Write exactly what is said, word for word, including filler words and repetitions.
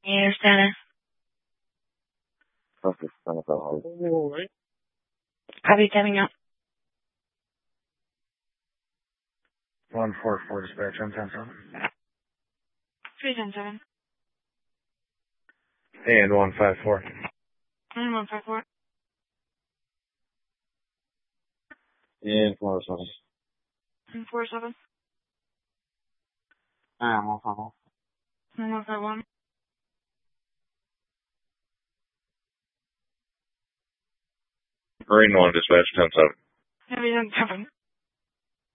Air Center. Traffic center. All right. Copy, coming up. one four four dispatch, I'm ten seven. three ten seven. And one five four. And one five four. And four seven. And four seven. And one five one. And one five one. Marine one dispatch ten seven. Heavy ten seven.